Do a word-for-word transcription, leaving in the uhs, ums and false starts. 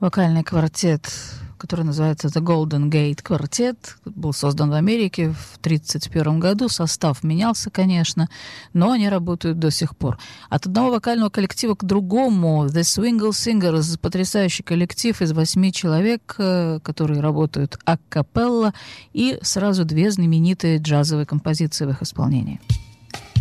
Вокальный квартет, который называется The Golden Gate Quartet, был создан в Америке в тридцать первом году. Состав менялся, конечно, но они работают до сих пор. От одного вокального коллектива к другому The Swingle Singers, потрясающий коллектив из восьми человек, которые работают а-капелла, и сразу две знаменитые джазовые композиции в их исполнении.